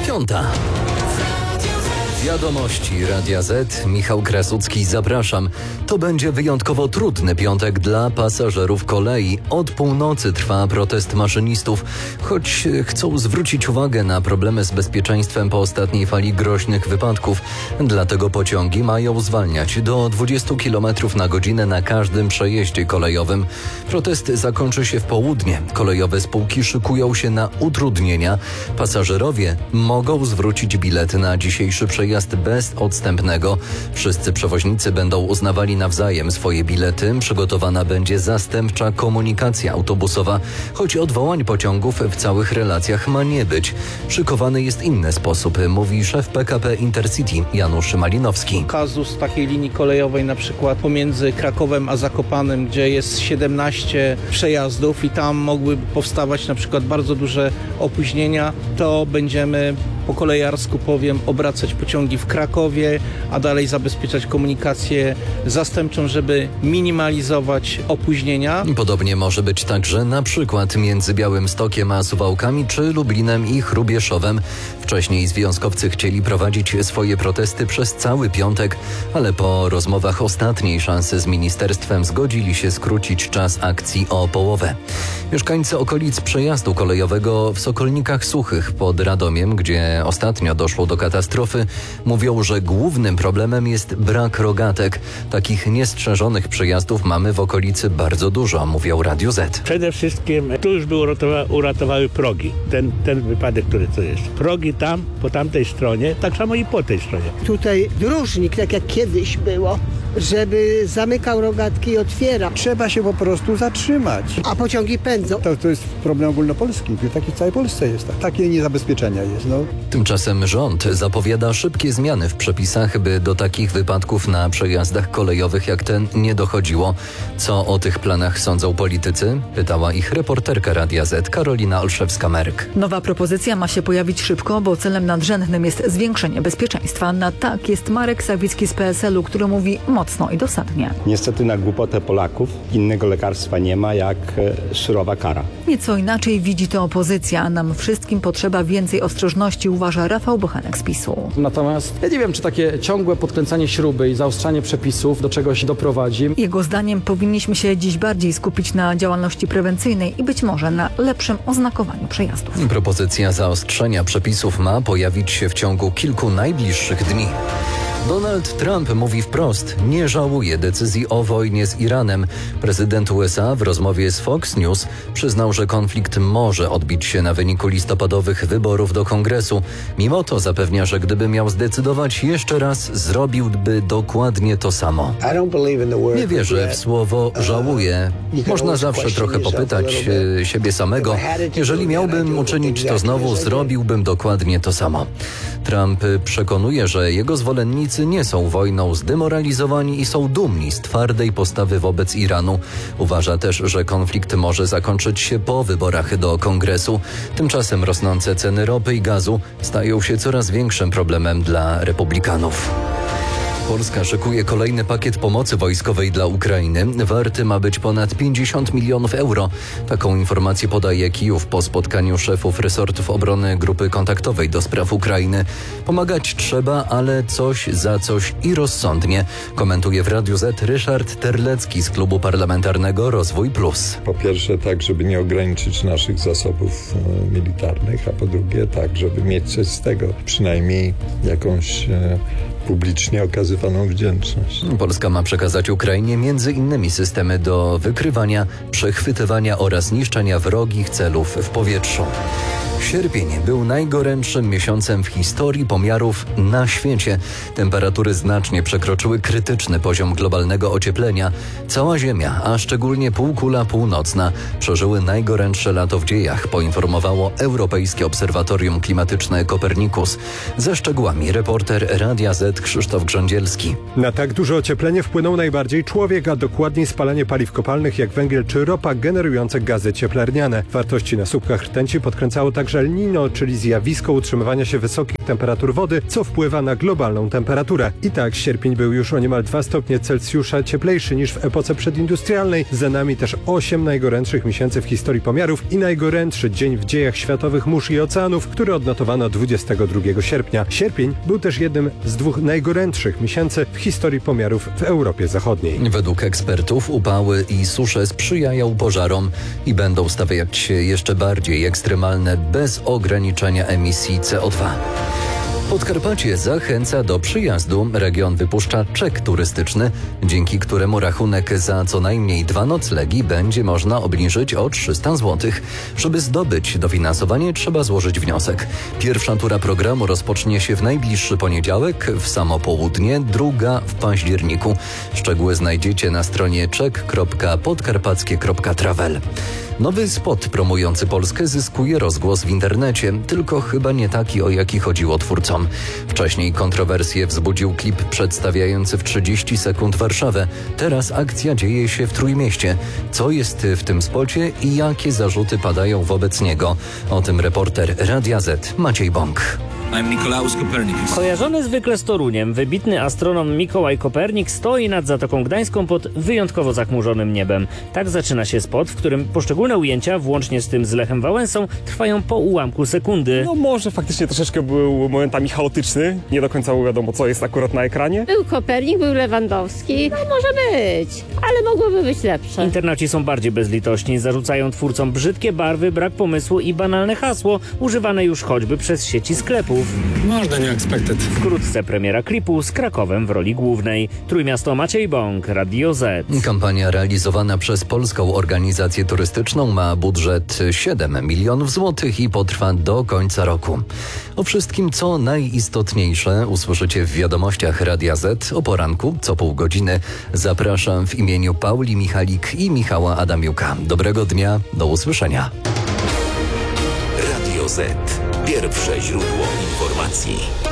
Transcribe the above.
10:00. Wiadomości Radia Z. Michał Krasucki, zapraszam. To będzie wyjątkowo trudny piątek dla pasażerów kolei. Od północy trwa protest maszynistów, choć chcą zwrócić uwagę na problemy z bezpieczeństwem po ostatniej fali groźnych wypadków. Dlatego pociągi mają zwalniać do 20 km na godzinę na każdym przejeździe kolejowym. Protest zakończy się w południe. Kolejowe spółki szykują się na utrudnienia. Pasażerowie mogą zwrócić bilety na dzisiejszy przejazd bez odstępnego. Wszyscy przewoźnicy będą uznawali nawzajem swoje bilety. Przygotowana będzie zastępcza komunikacja autobusowa, choć odwołań pociągów w całych relacjach ma nie być. Szykowany jest inny sposób, mówi szef PKP Intercity Janusz Malinowski. Kazus takiej linii kolejowej na przykład pomiędzy Krakowem a Zakopanem, gdzie jest 17 przejazdów i tam mogłyby powstawać na przykład bardzo duże opóźnienia, to będziemy po kolejarsku obracać pociągi w Krakowie, a dalej zabezpieczać komunikację zastępczą, żeby minimalizować opóźnienia. Podobnie może być także na przykład między Białymstokiem a Suwałkami czy Lublinem i Hrubieszowem. Wcześniej związkowcy chcieli prowadzić swoje protesty przez cały piątek, ale po rozmowach ostatniej szansy z ministerstwem zgodzili się skrócić czas akcji o połowę. Mieszkańcy okolic przejazdu kolejowego w Sokolnikach Suchych pod Radomiem, gdzie ostatnio doszło do katastrofy, mówią, że głównym problemem jest brak rogatek. Takich niestrzeżonych przejazdów mamy w okolicy bardzo dużo, mówią Radiu Z. Przede wszystkim tu już by uratowały progi. Ten wypadek, który to jest. Progi tam, po tamtej stronie, tak samo i po tej stronie. Tutaj dróżnik, tak jak kiedyś było, żeby zamykał rogatki i otwierał. Trzeba się po prostu zatrzymać. A pociągi pędzą. To jest problem ogólnopolski, taki w całej Polsce jest. Takie niezabezpieczenia jest. Tymczasem rząd zapowiada szybkie zmiany w przepisach, by do takich wypadków na przejazdach kolejowych jak ten nie dochodziło. Co o tych planach sądzą politycy? Pytała ich reporterka Radia Z Karolina Olszewska-Merk. Nowa propozycja ma się pojawić szybko, bo celem nadrzędnym jest zwiększenie bezpieczeństwa. Na tak jest Marek Sawicki z PSL-u, który mówi mocno i dosadnie. Niestety na głupotę Polaków innego lekarstwa nie ma jak surowa kara. Nieco inaczej widzi to opozycja. Nam wszystkim potrzeba więcej ostrożności, uważa Rafał Bochenek z PiS-u. Natomiast ja nie wiem, czy takie ciągłe podkręcanie śruby i zaostrzanie przepisów do czegoś doprowadzi. Jego zdaniem powinniśmy się dziś bardziej skupić na działalności prewencyjnej i być może na lepszym oznakowaniu przejazdów. Propozycja zaostrzenia przepisów ma pojawić się w ciągu kilku najbliższych dni. Donald Trump mówi wprost, nie żałuje decyzji o wojnie z Iranem. Prezydent USA w rozmowie z Fox News przyznał, że konflikt może odbić się na wyniku listopadowych wyborów do Kongresu. Mimo to zapewnia, że gdyby miał zdecydować jeszcze raz, zrobiłby dokładnie to samo. Nie wierzę w słowo żałuję. Można zawsze trochę popytać siebie samego. Jeżeli miałbym uczynić to znowu, zrobiłbym dokładnie to samo. Trump przekonuje, że jego zwolennicy nie są wojną zdemoralizowani i są dumni z twardej postawy wobec Iranu. Uważa też, że konflikt może zakończyć się po wyborach do Kongresu. Tymczasem rosnące ceny ropy i gazu stają się coraz większym problemem dla republikanów. Polska szykuje kolejny pakiet pomocy wojskowej dla Ukrainy. Warty ma być ponad 50 milionów euro. Taką informację podaje Kijów po spotkaniu szefów resortów obrony grupy kontaktowej do spraw Ukrainy. Pomagać trzeba, ale coś za coś i rozsądnie, komentuje w Radiu Z Ryszard Terlecki z Klubu Parlamentarnego Rozwój Plus. Po pierwsze tak, żeby nie ograniczyć naszych zasobów militarnych, a po drugie tak, żeby mieć coś z tego, przynajmniej jakąś publicznie okazywaną wdzięczność. Polska ma przekazać Ukrainie m.in. systemy do wykrywania, przechwytywania oraz niszczenia wrogich celów w powietrzu. Sierpień był najgorętszym miesiącem w historii pomiarów na świecie. Temperatury znacznie przekroczyły krytyczny poziom globalnego ocieplenia. Cała Ziemia, a szczególnie półkula północna, przeżyły najgorętsze lato w dziejach, poinformowało Europejskie Obserwatorium Klimatyczne Copernicus. Ze szczegółami reporter Radia Z Krzysztof Grządzielski. Na tak duże ocieplenie wpłynął najbardziej człowiek, a dokładniej spalanie paliw kopalnych jak węgiel czy ropa generujące gazy cieplarniane. Wartości na słupkach rtęci podkręcało także El Niño, czyli zjawisko utrzymywania się wysokich temperatur wody, co wpływa na globalną temperaturę. I tak sierpień był już o niemal 2 stopnie Celsjusza cieplejszy niż w epoce przedindustrialnej. Za nami też 8 najgorętszych miesięcy w historii pomiarów i najgorętszy dzień w dziejach światowych mórz i oceanów, który odnotowano 22 sierpnia. Sierpień był też jednym z 2 najgorętszych miesięcy w historii pomiarów w Europie Zachodniej. Według ekspertów upały i susze sprzyjają pożarom i będą stawiać się jeszcze bardziej ekstremalne bez ograniczenia emisji CO2. Podkarpacie zachęca do przyjazdu. Region wypuszcza czek turystyczny, dzięki któremu rachunek za co najmniej 2 noclegi będzie można obniżyć o 300 zł. Żeby zdobyć dofinansowanie, trzeba złożyć wniosek. Pierwsza tura programu rozpocznie się w najbliższy poniedziałek, w samo południe, druga w październiku. Szczegóły znajdziecie na stronie czek.podkarpackie.travel. Nowy spot promujący Polskę zyskuje rozgłos w internecie, tylko chyba nie taki, o jaki chodziło twórcom. Wcześniej kontrowersje wzbudził klip przedstawiający w 30 sekund Warszawę. Teraz akcja dzieje się w Trójmieście. Co jest w tym spocie i jakie zarzuty padają wobec niego? O tym reporter Radia Z Maciej Bąk. Kojarzony zwykle z Toruniem, wybitny astronom Mikołaj Kopernik stoi nad Zatoką Gdańską pod wyjątkowo zachmurzonym niebem. Tak zaczyna się spot, w którym poszczególne ujęcia, włącznie z tym z Lechem Wałęsą, trwają po ułamku sekundy. No może faktycznie troszeczkę był momentami chaotyczny, nie do końca było wiadomo, co jest akurat na ekranie. Był Kopernik, był Lewandowski, no może być, ale mogłoby być lepsze. Internauci są bardziej bezlitośni, zarzucają twórcom brzydkie barwy, brak pomysłu i banalne hasło, używane już choćby przez sieci sklepów. Można nie expected. Wkrótce premiera klipu z Krakowem w roli głównej. Trójmiasto, Maciej Bąk, Radio Z. Kampania realizowana przez Polską Organizację Turystyczną ma budżet 7 milionów złotych i potrwa do końca roku. O wszystkim, co najistotniejsze, usłyszycie w wiadomościach Radia Z o poranku, co pół godziny. Zapraszam w imieniu Pauli Michalik i Michała Adamiuka. Dobrego dnia, do usłyszenia. Radio Z. Pierwsze źródło informacji.